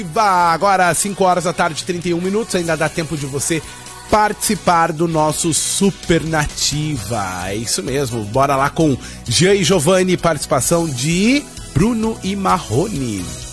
Agora, 5 horas da tarde, 31 minutos, ainda dá tempo de você participar do nosso Supernativa. É isso mesmo, bora lá com Jean e Giovanni, participação de Bruno e Marrone.